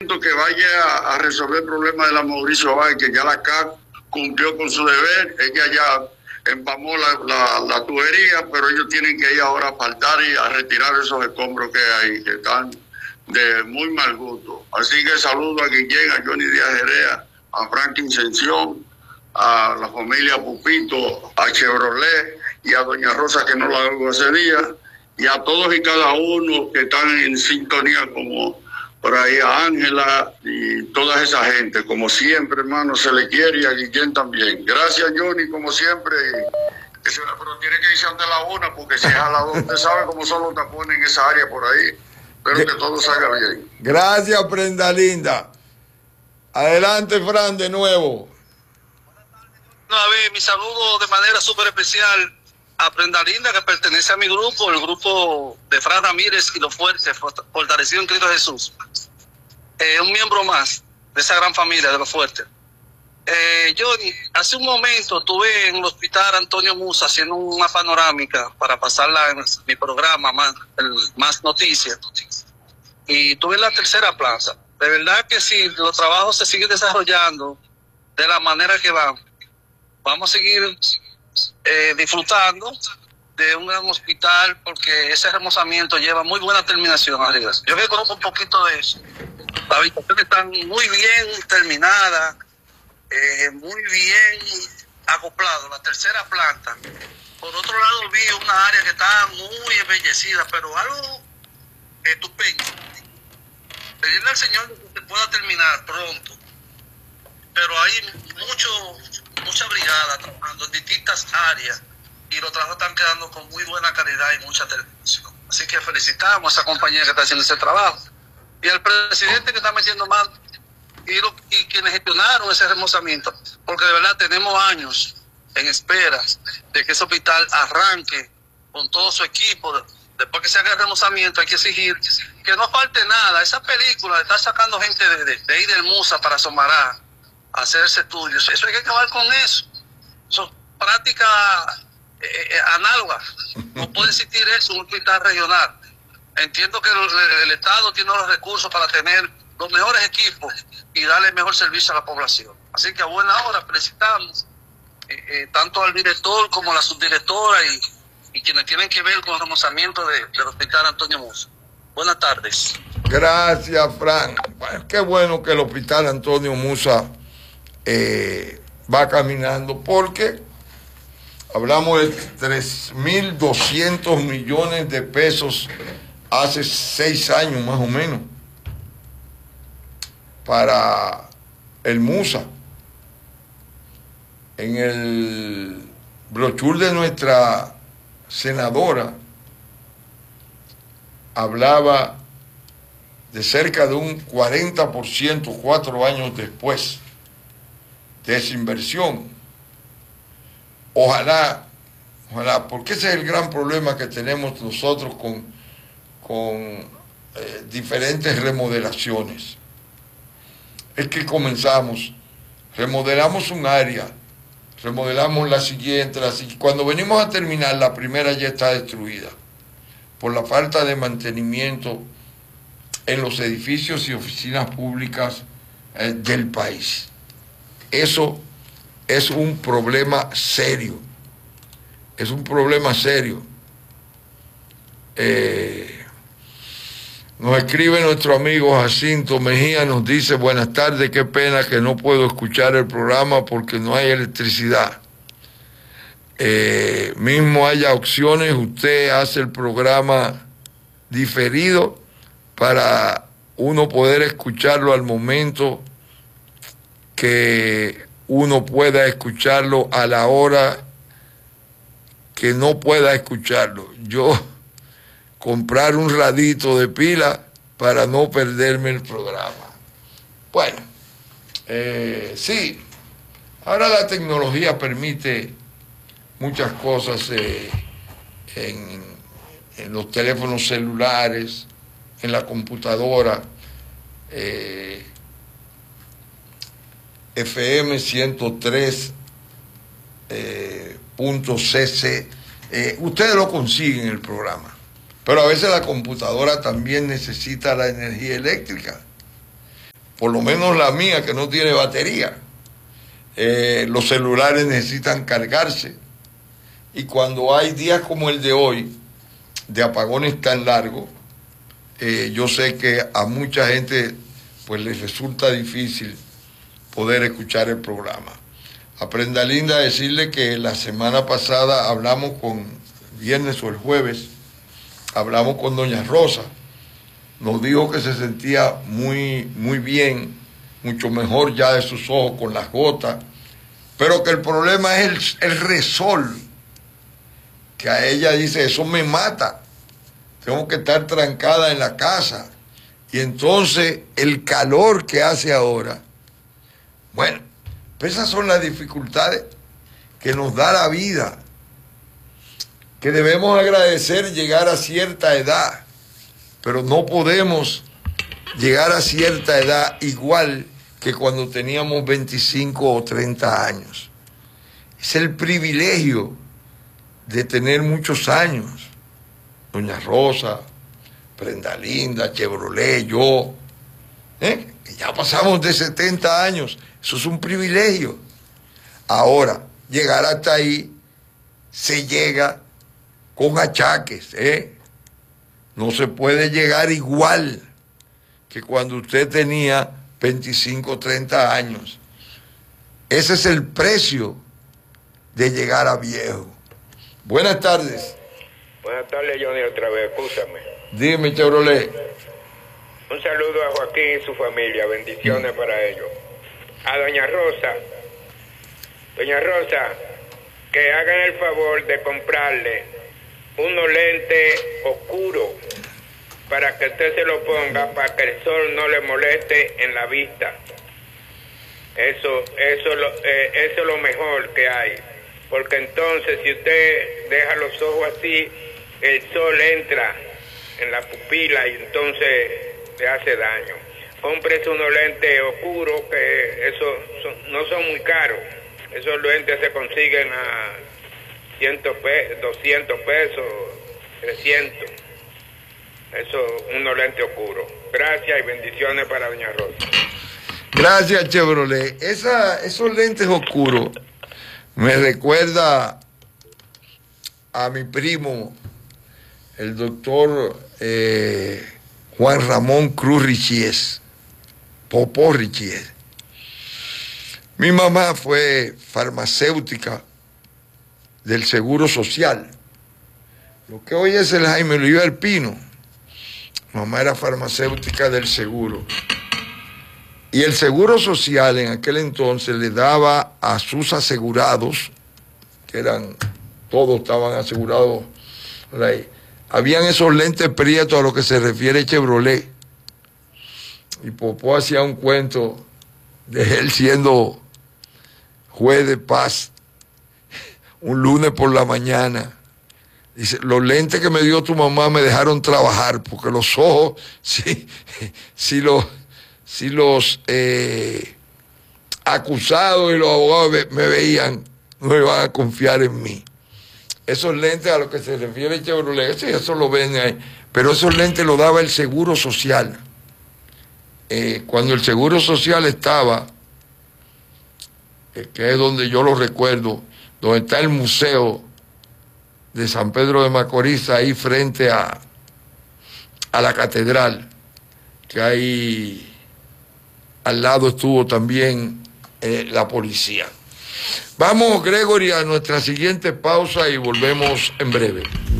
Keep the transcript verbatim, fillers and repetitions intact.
que vaya a, a resolver el problema de la Mauricio Báez, que ya la C A C cumplió con su deber, ella ya empamó la, la, la tubería, pero ellos tienen que ir ahora a faltar y a retirar esos escombros que hay, que están de muy mal gusto. Así que saludo a Guillén, a Johnny Díaz Jerea, a Franklin Sención, a la familia Pupito, a Chevrolet y a Doña Rosa, que no la oigo ese día, y a todos y cada uno que están en sintonía, como por ahí a Ángela y toda esa gente. Como siempre, hermano, se le quiere, y a Guillén también. Gracias, Johnny, como siempre. Y, que se, pero tiene que irse ante la una, porque si es a la dos, usted sabe cómo son los tapones en esa área por ahí. Espero que todo salga bien. Gracias, Prenda Linda. Adelante, Fran, de nuevo. A ver, mi saludo de manera súper especial a Prenda Linda, que pertenece a mi grupo, el grupo de Fran Ramírez y los fuertes, fortalecido en Cristo Jesús. Eh, un miembro más de esa gran familia de los fuertes. Eh, Johnny, hace un momento estuve en el hospital Antonio Musa haciendo una panorámica para pasarla en mi programa, Más, el, más Noticias, y estuve en la tercera planta. De verdad que si los trabajos se siguen desarrollando de la manera que van, vamos a seguir eh, disfrutando de un gran hospital, porque ese remozamiento lleva muy buena terminación. Yo que conozco un poquito de eso. Las habitaciones están muy bien terminadas, eh, muy bien acopladas. La tercera planta. Por otro lado, vi una área que está muy embellecida, pero algo estupendo. Pedirle al Señor que se pueda terminar pronto. Pero hay mucho, mucha brigada trabajando en distintas áreas y los trabajos están quedando con muy buena calidad y mucha televisión. Así que felicitamos a esa compañía que está haciendo ese trabajo y al presidente que está metiendo mano y, lo, y quienes gestionaron ese remozamiento, porque de verdad tenemos años en espera de que ese hospital arranque con todo su equipo. Después que se haga el remozamiento hay que exigir que no falte nada. Esa película de estar sacando gente de, de, de ahí del Musa para Somará a hacerse estudios, eso hay que acabar con eso. Son prácticas eh, eh, análogas. No puede existir eso en un hospital regional. Entiendo que el, el Estado tiene los recursos para tener los mejores equipos y darle el mejor servicio a la población. Así que a buena hora felicitamos eh, eh, tanto al director como a la subdirectora y, y quienes tienen que ver con el remozamiento de, del hospital Antonio Musa. Buenas tardes. Gracias, Fran. Bueno, qué bueno que el hospital Antonio Musa eh, va caminando, porque hablamos de tres mil doscientos millones de pesos hace seis años más o menos para el Musa. En el brochure de nuestra senadora hablaba de cerca de un cuarenta por ciento cuatro años después de esa inversión. Ojalá, ojalá, porque ese es el gran problema que tenemos nosotros con, con eh, diferentes remodelaciones. Es que comenzamos, remodelamos un área, remodelamos la siguiente, la siguiente. Cuando venimos a terminar, la primera ya está destruida por la falta de mantenimiento en los edificios y oficinas públicas eh, del país. Eso es un problema serio, es un problema serio. Eh, nos escribe nuestro amigo Jacinto Mejía, nos dice: buenas tardes, qué pena que no puedo escuchar el programa porque no hay electricidad. Eh, mismo haya opciones, usted hace el programa diferido para uno poder escucharlo al momento que uno pueda escucharlo, a la hora que no pueda escucharlo. Yo comprar un radito de pila para no perderme el programa. Bueno, eh, sí, ahora la tecnología permite muchas cosas eh, en, en los teléfonos celulares, en la computadora. eh, F M ciento tres punto C C, eh, ustedes lo consiguen el programa, pero a veces la computadora también necesita la energía eléctrica. por lo menos la mía que no tiene batería. Eh, los celulares necesitan cargarse. Y cuando hay días como el de hoy, de apagones tan largos, eh, yo sé que a mucha gente pues les resulta difícil poder escuchar el programa. A Prenda Linda decirle que la semana pasada hablamos con, viernes o el jueves, hablamos con doña Rosa. Nos dijo que se sentía muy, muy bien, mucho mejor ya de sus ojos con las gotas, pero que el problema es el, el resol, que a ella dice, eso me mata, tengo que estar trancada en la casa. Y entonces el calor que hace ahora, bueno, pues esas son las dificultades que nos da la vida, que debemos agradecer llegar a cierta edad, pero no podemos llegar a cierta edad igual que cuando teníamos veinticinco o treinta años. Es el privilegio de tener muchos años. Doña Rosa, Prenda Linda, Chevrolet, yo, ¿eh? que ya pasamos de setenta años. Eso es un privilegio. Ahora, llegar hasta ahí se llega con achaques, ¿eh? No se puede llegar igual que cuando usted tenía veinticinco, treinta años. Ese es el precio de llegar a viejo. Buenas tardes. Buenas tardes, Johnny, otra vez, escúchame. Dime, Chevrolet. Un saludo a Joaquín y su familia, bendiciones mm. para ellos. A doña Rosa, doña Rosa, que hagan el favor de comprarle unos lentes oscuros para que usted se lo ponga, para que el sol no le moleste en la vista. Eso, eso, lo, eh, eso es lo mejor que hay, porque entonces si usted deja los ojos así, el sol entra en la pupila y entonces le hace daño. Cómprese unos lentes oscuros, que eso son, no son muy caros. Esos lentes se consiguen a cien pesos, doscientos pesos, trescientos. Eso, unos lentes oscuros. Gracias y bendiciones para doña Rosa. Gracias, Chevrolet. Esa, esos lentes oscuros me recuerda a mi primo, el doctor eh, Juan Ramón Cruz Richies, Popó Richies. Mi mamá fue farmacéutica del Seguro Social, lo que hoy es el Jaime Oliver Pino. Mamá era farmacéutica del Seguro. Y el Seguro Social en aquel entonces le daba a sus asegurados, que eran, todos estaban asegurados, habían esos lentes prietos a lo que se refiere Chevrolet. Y Popó hacía un cuento de él siendo juez de paz un lunes por la mañana. Dice, los lentes que me dio tu mamá me dejaron trabajar, porque los ojos, si, si los, si los eh, acusados y los abogados me veían, no iban a confiar en mí. Esos lentes a lo que se refiere Chevrolet, sí, eso lo ven ahí, pero esos lentes los daba el Seguro Social. Eh, cuando el Seguro Social estaba, eh, que es donde yo lo recuerdo, donde está el museo de San Pedro de Macorís, ahí frente a, a la catedral, que ahí al lado estuvo también eh, la policía. Vamos, Gregory, a nuestra siguiente pausa y volvemos en breve.